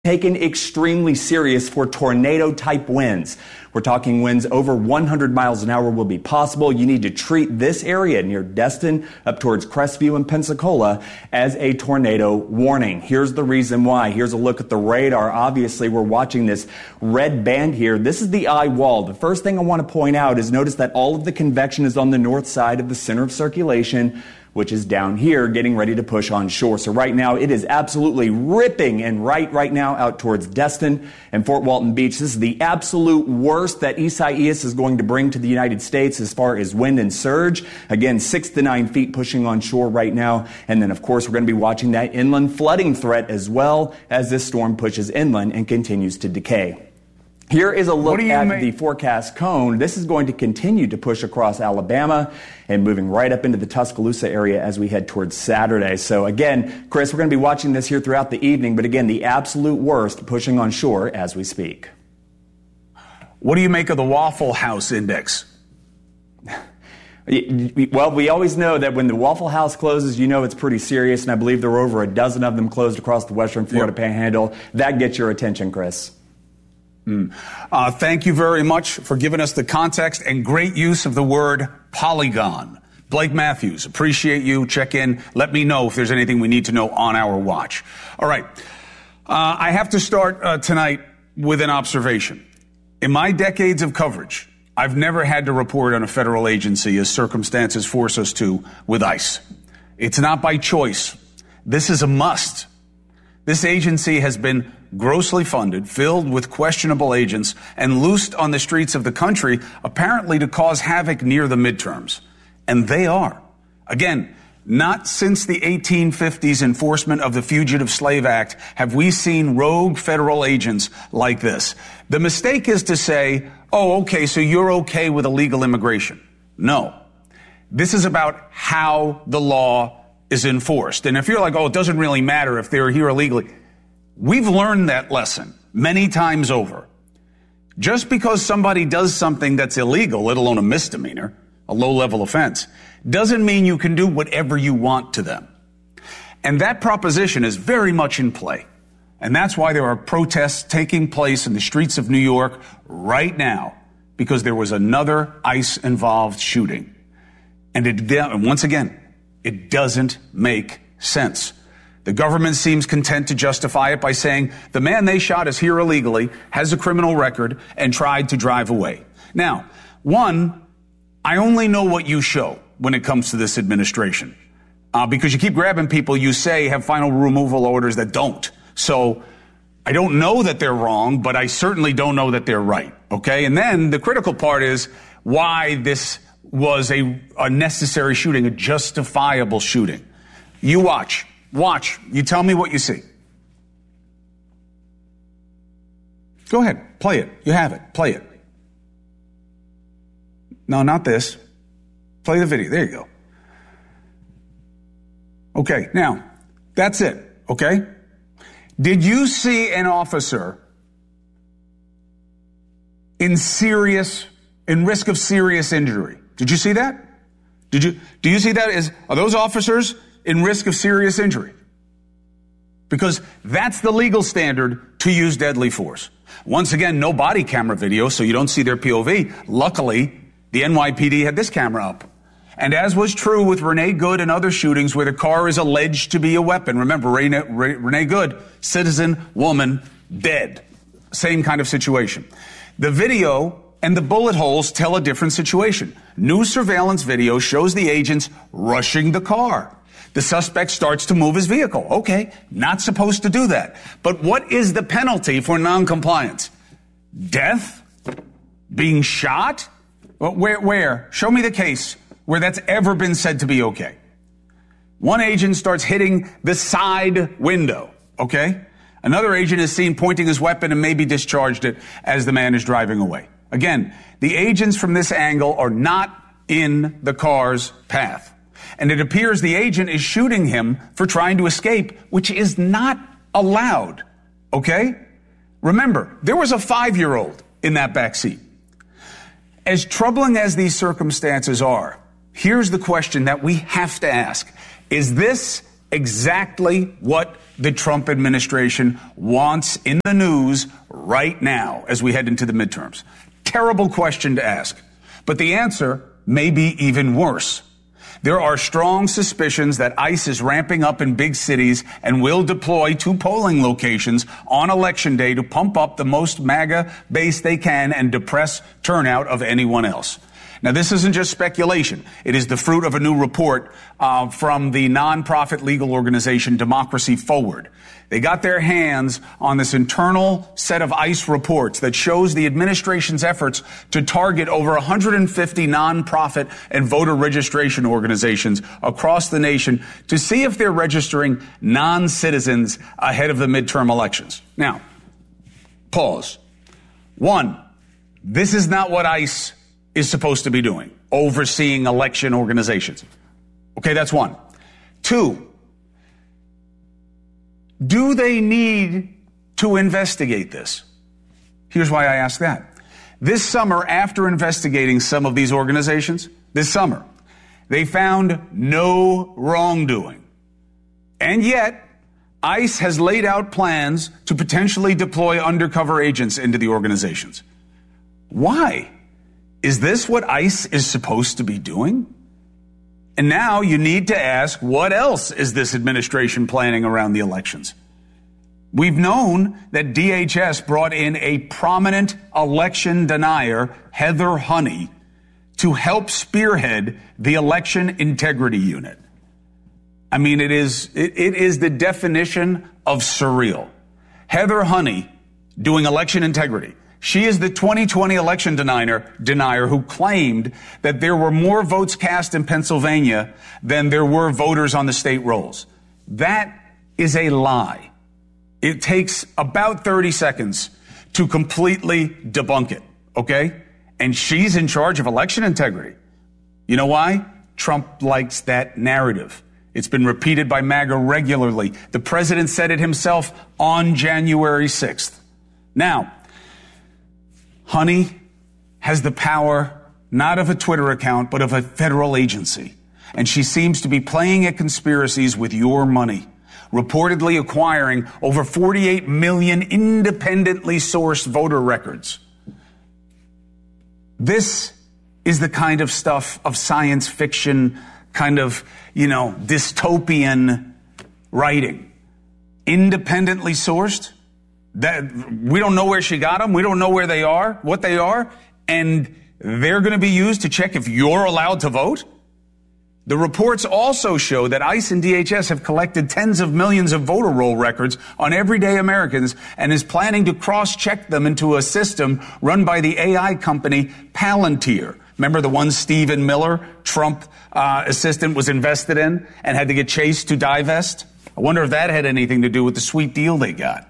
taken extremely serious for tornado-type winds. We're talking winds over 100 miles an hour will be possible. You need to treat this area near Destin up towards Crestview and Pensacola as a tornado warning. Here's the reason why. Here's a look at the radar. Obviously, we're watching this red band here. This is the eye wall. The first thing I want to point out is notice that all of the convection is on the north side of the center of circulation, which is down here, getting ready to push on shore. So right now, it is absolutely ripping and right now out towards Destin and Fort Walton Beach. This is the absolute worst that Isaias is going to bring to the United States as far as wind and surge. Again, 6 to 9 feet pushing on shore right now. And then, of course, we're going to be watching that inland flooding threat as well as this storm pushes inland and continues to decay. Here is a look at the forecast cone. This is going to continue to push across Alabama and moving right up into the Tuscaloosa area as we head towards Saturday. So again, Chris, we're going to be watching this here throughout the evening, but again, the absolute worst pushing on shore as we speak. What do you make of the Waffle House Index? Well, we always know that when the Waffle House closes, you know it's pretty serious, and I believe there were over a dozen of them closed across the western Florida Panhandle. That gets your attention, Chris. Thank you very much for giving us the context and great use of the word polygon. Blake Matthews, appreciate you. Check in. Let me know if there's anything we need to know on our watch. All right. I have to start tonight with an observation. In my decades of coverage, I've never had to report on a federal agency as circumstances force us to with ICE. It's not by choice. This is a must. This agency has been grossly funded, filled with questionable agents, and loosed on the streets of the country, apparently to cause havoc near the midterms. And they are. Again, not since the 1850s enforcement of the Fugitive Slave Act have we seen rogue federal agents like this. The mistake is to say, oh, okay, so you're okay with illegal immigration. No. This is about how the law is enforced. And if you're like, oh, it doesn't really matter if they're here illegally, we've learned that lesson many times over. Just because somebody does something that's illegal, let alone a misdemeanor, a low-level offense, doesn't mean you can do whatever you want to them. And that proposition is very much in play. And that's why there are protests taking place in the streets of New York right now, because there was another ICE-involved shooting. And once again, it doesn't make sense. The government seems content to justify it by saying the man they shot is here illegally, has a criminal record, and tried to drive away. Now, one, I only know what you show when it comes to this administration. Because you keep grabbing people you say have final removal orders that don't. So I don't know that they're wrong, but I certainly don't know that they're right. Okay? And then the critical part is why this was a necessary shooting, a justifiable shooting. You watch. Watch. You tell me what you see. Go ahead. Play it. You have it. Play it. No, not this. Play the video. There you go. Okay. Now, that's it. Okay? Did you see an officer in risk of serious injury? Did you see that? Do you see that? Are those officers in risk of serious injury? Because that's the legal standard to use deadly force. Once again, no body camera video, so you don't see their POV. Luckily, the NYPD had this camera up. And as was true with Renee Good and other shootings where the car is alleged to be a weapon. Remember, Renee Good, citizen, woman, dead. Same kind of situation. The video and the bullet holes tell a different situation. New surveillance video shows the agents rushing the car. The suspect starts to move his vehicle. Okay, not supposed to do that. But what is the penalty for noncompliance? Death? Being shot? Where? Show me the case where that's ever been said to be okay. One agent starts hitting the side window, okay? Another agent is seen pointing his weapon and maybe discharged it as the man is driving away. Again, the agents from this angle are not in the car's path. And it appears the agent is shooting him for trying to escape, which is not allowed, okay? Remember, there was a 5-year-old in that back seat. As troubling as these circumstances are, here's the question that we have to ask. Is this exactly what the Trump administration wants in the news right now as we head into the midterms. Terrible question to ask, but the answer may be even worse. There are strong suspicions that ICE is ramping up in big cities and will deploy to polling locations on Election Day to pump up the most MAGA base they can and depress turnout of anyone else. Now, this isn't just speculation. It is the fruit of a new report from the nonprofit legal organization Democracy Forward. They got their hands on this internal set of ICE reports that shows the administration's efforts to target over 150 nonprofit and voter registration organizations across the nation to see if they're registering non-citizens ahead of the midterm elections. Now, pause. One, this is not what ICE is supposed to be doing, overseeing election organizations. Okay, that's one. Two, do they need to investigate this? Here's why I ask that. This summer, after investigating some of these organizations, this summer, they found no wrongdoing. And yet, ICE has laid out plans to potentially deploy undercover agents into the organizations. Why? Is this what ICE is supposed to be doing? And now you need to ask, what else is this administration planning around the elections? We've known that DHS brought in a prominent election denier, Heather Honey, to help spearhead the election integrity unit. I mean, it is the definition of surreal. Heather Honey doing election integrity. She is the 2020 election denier who claimed that there were more votes cast in Pennsylvania than there were voters on the state rolls. That is a lie. It takes about 30 seconds to completely debunk it, okay? And she's in charge of election integrity. You know why? Trump likes that narrative. It's been repeated by MAGA regularly. The president said it himself on January 6th. Now, Honey has the power not of a Twitter account, but of a federal agency. And she seems to be playing at conspiracies with your money, reportedly acquiring over 48 million independently sourced voter records. This is the kind of stuff of science fiction, kind of, dystopian writing. Independently sourced. That we don't know where she got them. We don't know where they are, what they are, and they're going to be used to check if you're allowed to vote. The reports also show that ICE and DHS have collected tens of millions of voter roll records on everyday Americans and is planning to cross-check them into a system run by the AI company Palantir. Remember the one Stephen Miller, Trump assistant, was invested in and had to get chased to divest? I wonder if that had anything to do with the sweet deal they got.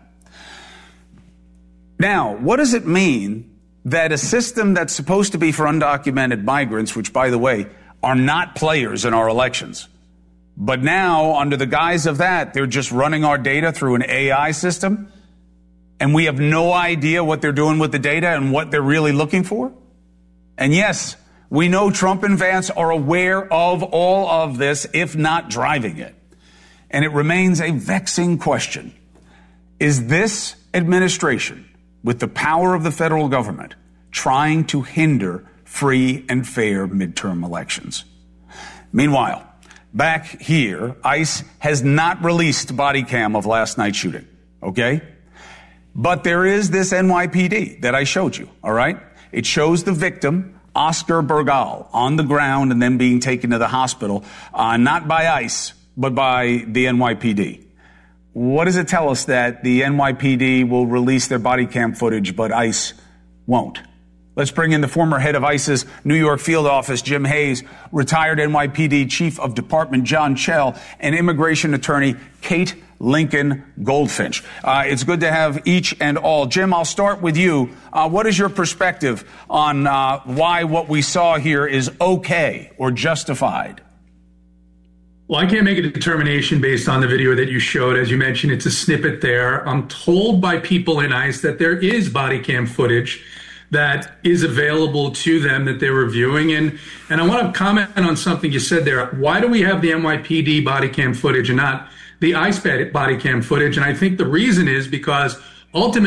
Now, what does it mean that a system that's supposed to be for undocumented migrants, which, by the way, are not players in our elections, but now, under the guise of that, they're just running our data through an AI system, and we have no idea what they're doing with the data and what they're really looking for? And yes, we know Trump and Vance are aware of all of this, if not driving it. And it remains a vexing question. Is this administration, with the power of the federal government, trying to hinder free and fair midterm elections? Meanwhile, back here, ICE has not released body cam of last night's shooting, okay? But there is this NYPD that I showed you, all right? It shows the victim, Oscar Bergal, on the ground and then being taken to the hospital, not by ICE, but by the NYPD. What does it tell us that the NYPD will release their body cam footage, but ICE won't? Let's bring in the former head of ICE's New York field office, Jim Hayes, retired NYPD Chief of Department John Chell, and immigration attorney Kate Lincoln Goldfinch. It's good to have each and all. Jim, I'll start with you. What is your perspective on why what we saw here is okay or justified? Well, I can't make a determination based on the video that you showed. As you mentioned, it's a snippet there. I'm told by people in ICE that there is body cam footage that is available to them that they're reviewing. And I want to comment on something you said there. Why do we have the NYPD body cam footage and not the ICE body cam footage? And I think the reason is because ultimately,